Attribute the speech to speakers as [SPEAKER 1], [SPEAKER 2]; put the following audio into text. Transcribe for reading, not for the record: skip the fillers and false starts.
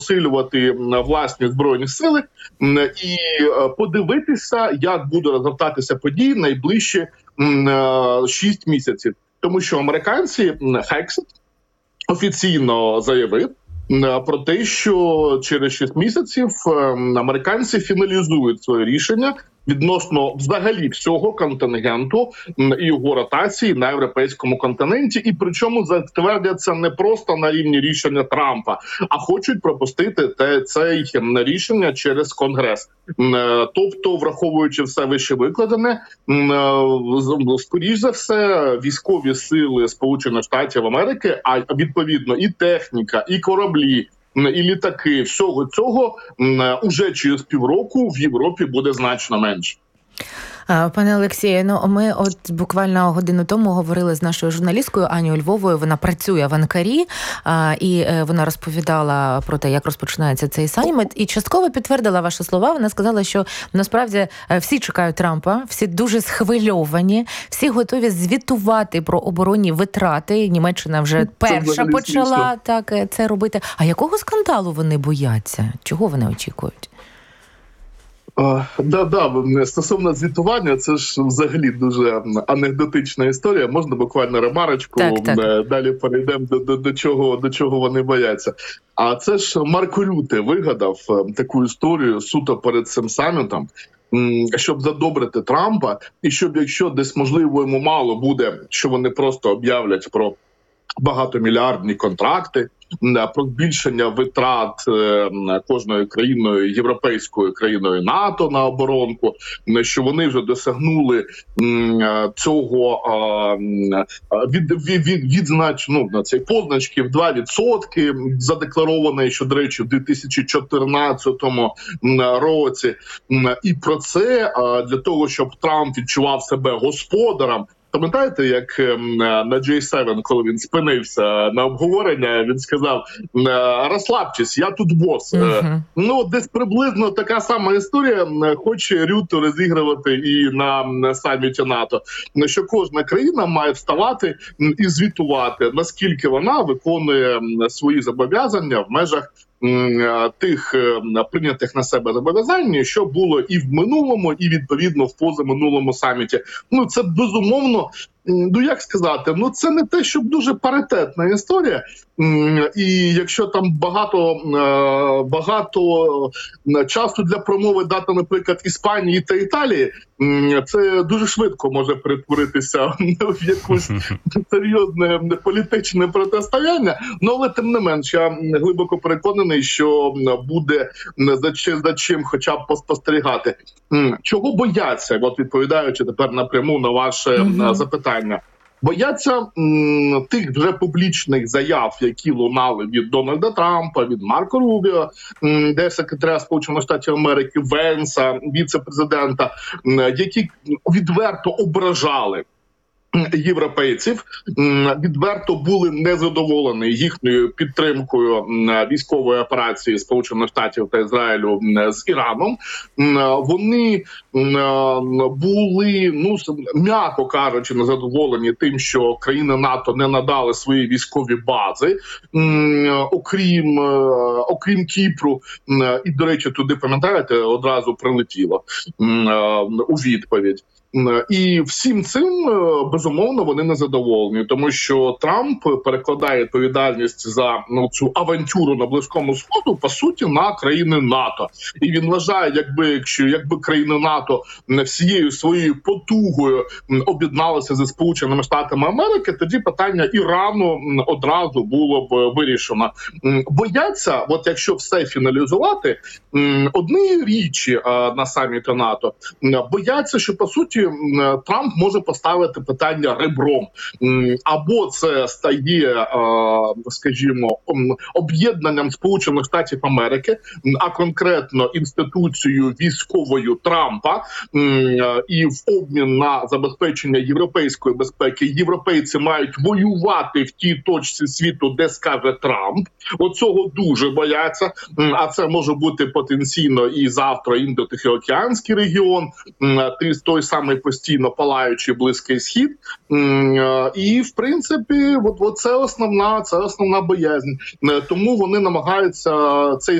[SPEAKER 1] посилювати власні збройні сили і подивитися, як буде розгортатися події найближчі 6 місяців. Тому що американці, Hexet офіційно заявив про те, що через 6 місяців американці фіналізують своє рішення відносно взагалі всього контингенту і його ротації на європейському континенті, і причому затвердяться не просто на рівні рішення Трампа, а хочуть пропустити це рішення через Конгрес. Тобто, враховуючи все вище викладене, скоріш за все, військові сили Сполучених Штатів Америки, а відповідно і техніка, і кораблі, і літаки, всього цього уже через півроку в Європі буде значно менше.
[SPEAKER 2] Пане Олексію, ми от буквально годину тому говорили з нашою журналісткою Анією Львовою. Вона працює в Анкарі, і вона розповідала про те, як розпочинається цей саміт. І частково підтвердила ваші слова. Вона сказала, що насправді всі чекають Трампа, всі дуже схвильовані, всі готові звітувати про оборонні витрати. Німеччина вже перша почала так це робити. А якого скандалу вони бояться? Чого вони очікують?
[SPEAKER 1] Стосовно звітування, це ж взагалі дуже анекдотична історія. Можна буквально ремарочку,
[SPEAKER 2] так.
[SPEAKER 1] Далі перейдемо до чого вони бояться. А це ж Марко Рюте вигадав таку історію суто перед цим самітом, щоб задобрити Трампа, і щоб, якщо десь можливо йому мало буде, що вони просто об'являть про багатомільярдні контракти, про збільшення витрат кожною країною, європейською країною НАТО на оборонку, що вони вже досягнули цього на цій позначки в 2% задекларованої, що, до речі, в 2014 році. І про це для того, щоб Трамп відчував себе господарем. Пам'ятаєте, як на J7, коли він спинився на обговорення, він сказав: розслабтесь, я тут бос. Десь приблизно така сама історія хоче Рюте розігрувати і на саміті НАТО. Що кожна країна має вставати і звітувати, наскільки вона виконує свої зобов'язання в межах тих прийнятих на себе зобов'язань, що було і в минулому, і відповідно в позаминулому саміті. Це безумовно, як сказати, це не те, щоб дуже паритетна історія. І якщо там багато часу для промови дати, наприклад, Іспанії та Італії, це дуже швидко може перетворитися в якусь серйозне політичне протистояння. Але тим не менш, я глибоко переконаний, що буде за чим хоча б поспостерігати. Чого бояться, відповідаючи тепер напряму на ваше запитання? Бояться тих вже публічних заяв, які лунали від Дональда Трампа, від Марко Рубіо, держсекретаря Сполучених Штатів Америки, Венса, віце-президента, які відверто ображали європейців, відверто були незадоволені їхньою підтримкою військової операції Сполучених Штатів та Ізраїлю з Іраном. Вони були, м'яко кажучи, незадоволені тим, що країни НАТО не надали свої військові бази, окрім Кіпру. І, до речі, туди, пам'ятаєте, одразу прилетіло у відповідь. І всім цим, безумовно, вони незадоволені, тому що Трамп перекладає відповідальність за цю авантюру на Близькому Сходу, по суті, на країни НАТО. І він вважає, якби країни НАТО всією своєю потугою об'єдналися зі Сполученими Штатами Америки, тоді питання Ірану одразу було б вирішено. Бояться, якщо все фіналізувати, однієї річі на саміті НАТО, бояться, що, по суті, Трамп може поставити питання ребром. Або це стає, скажімо, об'єднанням Сполучених Штатів Америки, а конкретно інституцією військовою Трампа, і в обмін на забезпечення європейської безпеки європейці мають воювати в тій точці світу, де скаже Трамп. Оцього дуже бояться, а це може бути потенційно і завтра Індо-Тихоокеанський регіон, той самий самий постійно палаючий Близький Схід. І, в принципі, це основна боязнь. Тому вони намагаються цей